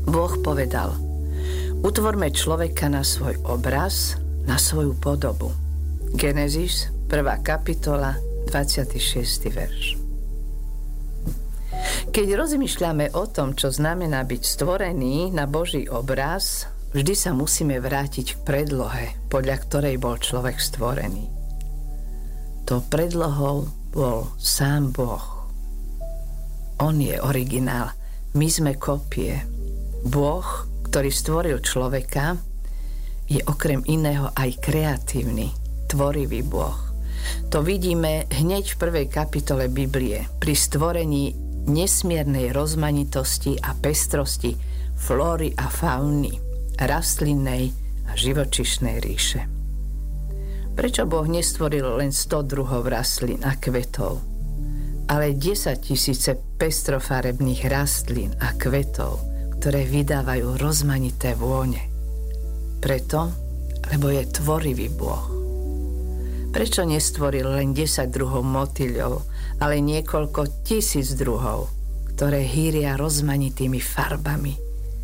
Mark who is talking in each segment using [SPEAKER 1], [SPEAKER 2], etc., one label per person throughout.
[SPEAKER 1] Boh povedal: utvorme človeka na svoj obraz, na svoju podobu. Genesis, 1. kapitola, 26. verš. Keď rozmýšľame o tom, čo znamená byť stvorený na Boží obraz, vždy sa musíme vrátiť k predlohe, podľa ktorej bol človek stvorený. To predlohou bol sám Boh. On je originál, my sme kopie. Boh, ktorý stvoril človeka, je okrem iného aj kreatívny, tvorivý Boh. To vidíme hneď v 1. kapitole Biblie, pri stvorení nesmiernej rozmanitosti a pestrosti flóry a fauny, rastlinnej a živočíšnej ríše. Prečo Boh nestvoril len 100 druhov rastlín a kvetov, ale 10 000 pestrofarebných rastlín a kvetov, ktoré vydávajú rozmanité vône? Preto, lebo je tvorivý Boh. Prečo nestvoril len 10 druhov motýľov, ale niekoľko 1000 druhov, ktoré hýria rozmanitými farbami?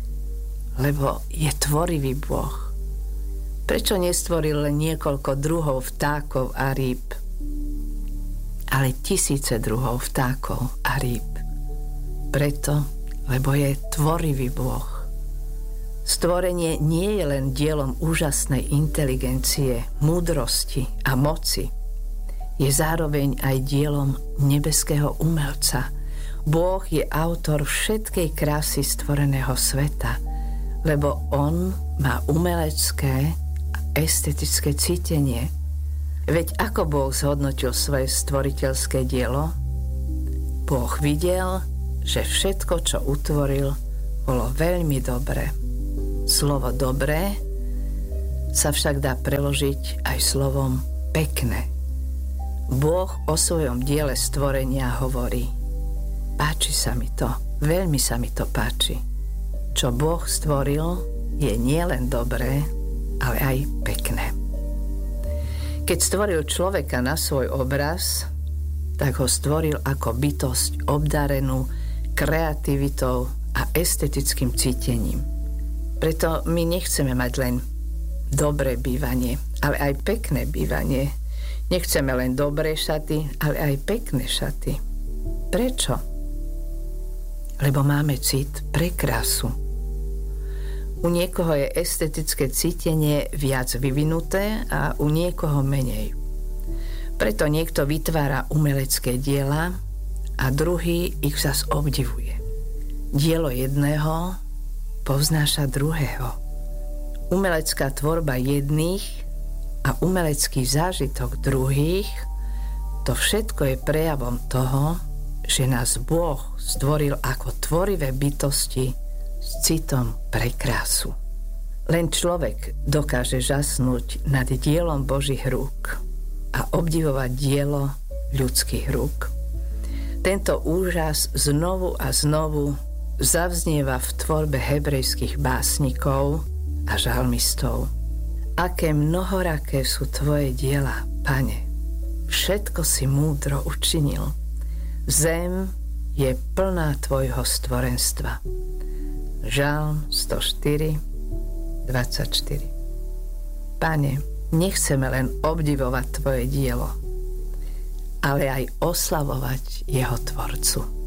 [SPEAKER 1] Lebo je tvorivý Boh. Prečo nestvoril len niekoľko druhov vtákov a rýb, ale 1000 druhov vtákov a rýb? Preto, lebo je tvorivý Boh. Stvorenie nie je len dielom úžasnej inteligencie, múdrosti a moci. Je zároveň aj dielom nebeského umelca. Boh je autor všetkej krásy stvoreného sveta, lebo on má umelecké a estetické cítenie. Veď ako Boh zhodnotil svoje stvoriteľské dielo? Boh videl, že všetko, čo utvoril, bolo veľmi dobré. Slovo dobré sa však dá preložiť aj slovom pekné. Boh o svojom diele stvorenia hovorí: páči sa mi to, veľmi sa mi to páči. Čo Boh stvoril, je nielen dobré, ale aj pekné. Keď stvoril človeka na svoj obraz, tak ho stvoril ako bytosť obdarenú kreativitou a estetickým cítením. Preto my nechceme mať len dobré bývanie, ale aj pekné bývanie. Nechceme len dobré šaty, ale aj pekné šaty. Prečo? Lebo máme cit pre krásu. U niekoho je estetické cítenie viac vyvinuté a u niekoho menej. Preto niekto vytvára umelecké diela a druhý ich zas obdivuje. Dielo jedného povznáša druhého. Umelecká tvorba jedných a umelecký zážitok druhých, to všetko je prejavom toho, že nás Boh stvoril ako tvorivé bytosti s citom pre krásu. Len človek dokáže žasnúť nad dielom Božích rúk a obdivovať dielo ľudských rúk. Tento úžas znovu a znovu zavznieva v tvorbe hebrejských básnikov a žalmistov. Aké mnohoraké sú tvoje diela, Pane. Všetko si múdro učinil. Zem je plná tvojho stvorenstva. Žalm 104, 24. Pane, nechceme len obdivovať tvoje dielo, ale aj oslavovať jeho tvorcu.